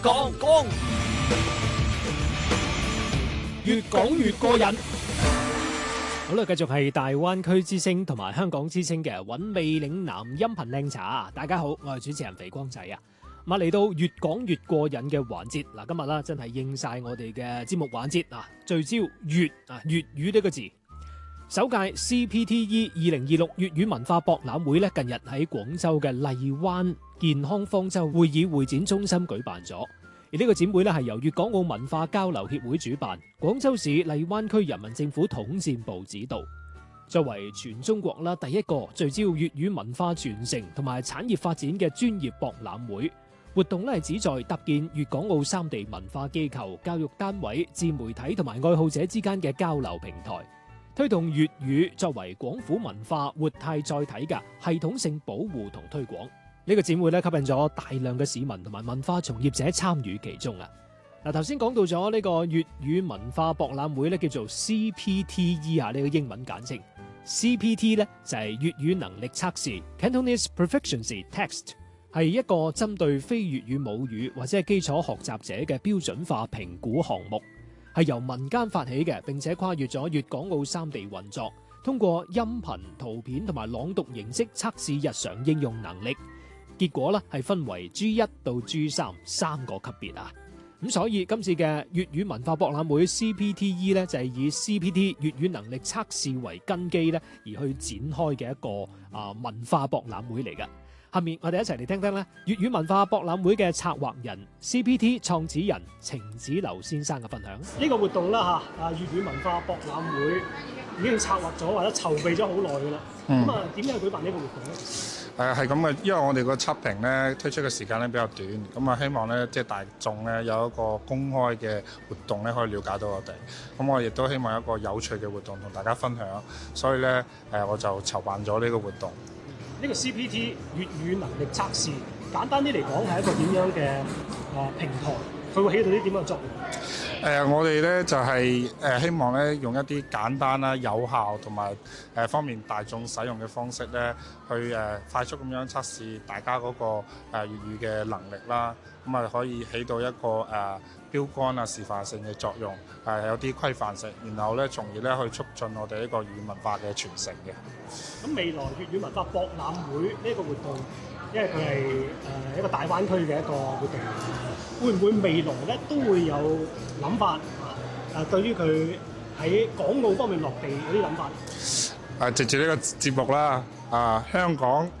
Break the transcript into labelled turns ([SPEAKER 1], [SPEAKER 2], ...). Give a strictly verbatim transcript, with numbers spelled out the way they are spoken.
[SPEAKER 1] 講講，越講越過癮。好啦，繼續係大灣區之聲同埋香港之聲嘅韻味嶺南音頻靚茶。大家好，我係主持人肥光仔啊。咁啊，嚟到越講越過癮嘅環節嗱，今日啦真係應晒我哋嘅節目環節啊，聚焦粵啊粵語呢個字。首屆 C P T E 二零二六粵語文化博覽會咧，近日喺廣州嘅荔灣健康方舟會議會展中心舉辦咗。而呢個展會咧係由粵港澳文化交流協會主辦，廣州市荔灣區人民政府統戰部指導。作為全中國啦第一個聚焦粵語文化傳承同埋產業發展嘅專業博覽會，活動咧係旨在搭建粵港澳三地文化機構、教育單位、自媒體同埋愛好者之間嘅交流平台，推動粵語作為廣府文化活態載體嘅系統性保護同推廣。呢個展會咧吸引咗大量嘅市民同埋文化從業者參與其中啊！嗱，頭先講到咗呢個粵語文化博覽會咧，叫做 C P T E 啊，呢個英文簡稱。C P T 咧就係粵語能力測試 （Cantonese Proficiency Test），係一個針對非粵語母語或者係基礎學習者嘅標準化評估項目，係由民間發起嘅，並且跨越咗粵港澳三地運作，通過音頻、圖片同埋朗讀形式測試日常應用能力。結果咧係分為 G 一到 G 三三個級別啊，咁所以今次嘅粵語文化博覽會 C P T E 咧就係以 C P T 粵語能力測試為根基咧而去展開嘅一個啊文化博覽會嚟嘅。下面我哋一齊嚟聽聽咧粵語文化博覽會嘅策劃人 C P T 創始人程子流先生嘅分享。
[SPEAKER 2] 呢個活動啦嚇，啊粵語文化博覽會已經策劃咗或者籌備咗好耐㗎啦。咁啊點樣去舉辦呢個活動咧？
[SPEAKER 3] 誒係咁嘅，因為我哋個測評咧推出嘅時間咧比較短，咁啊希望咧即係大眾咧有一個公開嘅活動咧可以了解到我哋，咁我亦都希望有一個有趣嘅活動同大家分享，所以咧誒我就籌辦咗呢個活動。
[SPEAKER 2] 呢個 C P T 粵語能力測試，簡單啲嚟講係一個點樣嘅啊平台？佢會起到啲點樣嘅作用？
[SPEAKER 3] 誒、呃，我哋咧就係、是、誒、呃、希望咧用一啲簡單啦、有效同埋誒方便大眾使用嘅方式咧，去誒、呃、快速咁樣測試大家嗰、那個誒、呃、粵語嘅能力啦，咁啊可以起到一個誒、呃、標杆啊示範性嘅作用，誒、呃、有啲規範性，然後咧從而咧去促進我哋呢個粵語文化嘅傳承嘅。
[SPEAKER 2] 咁未來粵語文化博覽會呢個活動，因為佢係誒一個大灣區嘅一個活動，會唔會未來咧都會有諗法啊？誒，對於佢喺港澳方面落地有啲諗法？
[SPEAKER 3] 誒，藉住呢個節目啦，啊香港